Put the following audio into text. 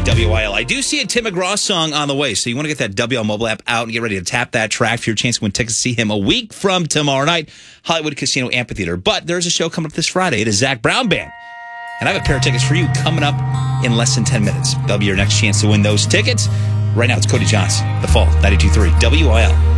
WIL. I do see a Tim McGraw song on the way, so you want to get that WIL mobile app out and get ready to tap that track for your chance to win tickets to see him a week from tomorrow night, Hollywood Casino Amphitheater. But there's a show coming up this Friday. It is Zach Brown Band. And I have a pair of tickets for you coming up in less than 10 minutes. That'll be your next chance to win those tickets. Right now, it's Cody Johnson, The Fall, 92.3 WIL.